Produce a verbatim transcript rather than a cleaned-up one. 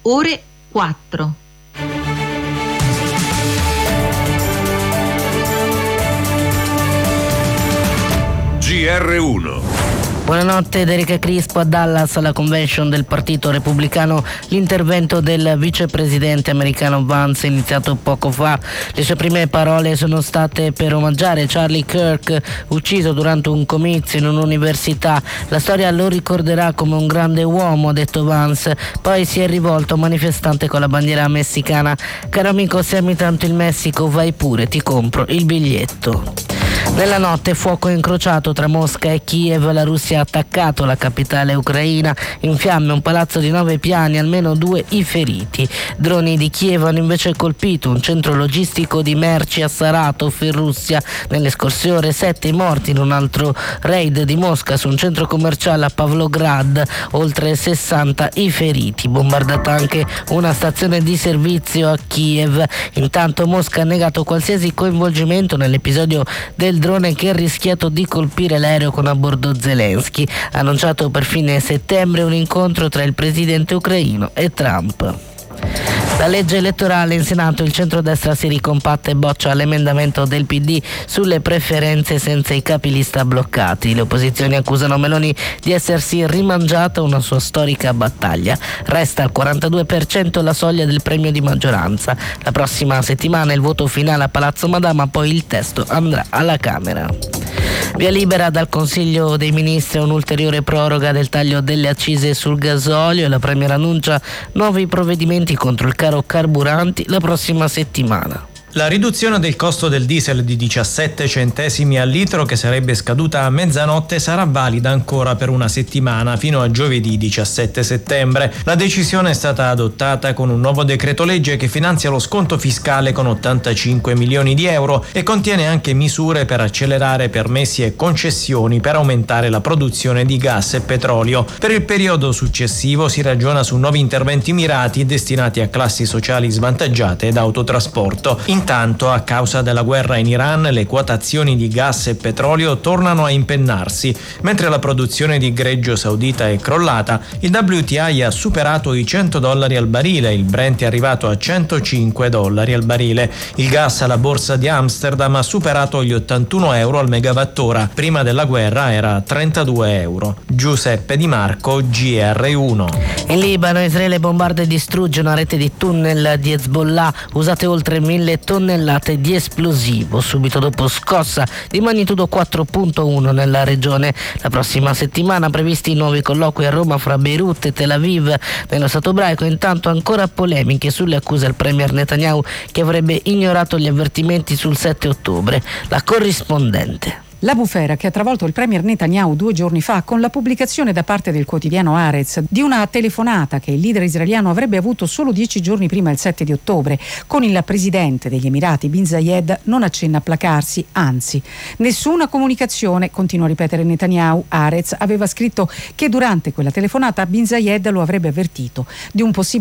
ore quattro. G R uno. Buonanotte, da Erika Crispo. A Dallas, alla convention del Partito Repubblicano, l'intervento del vicepresidente americano Vance è iniziato poco fa. Le sue prime parole sono state per omaggiare Charlie Kirk, ucciso durante un comizio in un'università. La storia lo ricorderà come un grande uomo, ha detto Vance. Poi si è rivolto a un manifestante con la bandiera messicana: caro amico, se ami tanto il Messico, vai pure, ti compro il biglietto. Nella notte fuoco incrociato tra Mosca e Kiev. La Russia ha attaccato la capitale ucraina, in fiamme un palazzo di nove piani, almeno due i feriti. Droni di Kiev hanno invece colpito un centro logistico di merci a Saratov in Russia. Nelle scorse ore sette i morti in un altro raid di Mosca su un centro commerciale a Pavlograd, oltre sessanta i feriti. Bombardata anche una stazione di servizio a Kiev. Intanto Mosca ha negato qualsiasi coinvolgimento nell'episodio del drone che ha rischiato di colpire l'aereo con a bordo Zelensky. Ha annunciato per fine settembre un incontro tra il presidente ucraino e Trump. La legge elettorale in Senato, il centrodestra si ricompatta e boccia l'emendamento del P D sulle preferenze senza i capilista bloccati. Le opposizioni accusano Meloni di essersi rimangiata una sua storica battaglia. Resta al quarantadue per cento la soglia del premio di maggioranza. La prossima settimana il voto finale a Palazzo Madama, poi il testo andrà alla Camera. Via libera dal Consiglio dei Ministri un'ulteriore proroga del taglio delle accise sul gasolio e la Premier annuncia nuovi provvedimenti contro il caro carburanti la prossima settimana. La riduzione del costo del diesel di diciassette centesimi al litro, che sarebbe scaduta a mezzanotte, sarà valida ancora per una settimana fino a giovedì diciassette settembre. La decisione è stata adottata con un nuovo decreto legge che finanzia lo sconto fiscale con ottantacinque milioni di euro e contiene anche misure per accelerare permessi e concessioni per aumentare la produzione di gas e petrolio. Per il periodo successivo si ragiona su nuovi interventi mirati destinati a classi sociali svantaggiate ed autotrasporto. Intanto, a causa della guerra in Iran, le quotazioni di gas e petrolio tornano a impennarsi. Mentre la produzione di greggio saudita è crollata, il W T I ha superato i cento dollari al barile, il Brent è arrivato a centocinque dollari al barile. Il gas alla borsa di Amsterdam ha superato gli ottantuno euro al megawattora. Prima della guerra era a trentadue euro. Giuseppe Di Marco, G R uno. In Libano, Israele bombarda e distrugge una rete di tunnel di Hezbollah, usate oltre mille tonnellate di esplosivo, subito dopo scossa di magnitudo quattro virgola uno nella regione. La prossima settimana previsti nuovi colloqui a Roma fra Beirut e Tel Aviv. Nello Stato ebraico intanto ancora polemiche sulle accuse al premier Netanyahu, che avrebbe ignorato gli avvertimenti sul sette ottobre. La corrispondente. La bufera che ha travolto il premier Netanyahu due giorni fa con la pubblicazione da parte del quotidiano Haaretz di una telefonata che il leader israeliano avrebbe avuto solo dieci giorni prima, il sette di ottobre, con il presidente degli Emirati Bin Zayed, non accenna a placarsi, anzi. Nessuna comunicazione, continua a ripetere Netanyahu. Haaretz aveva scritto che durante quella telefonata Bin Zayed lo avrebbe avvertito di un possibile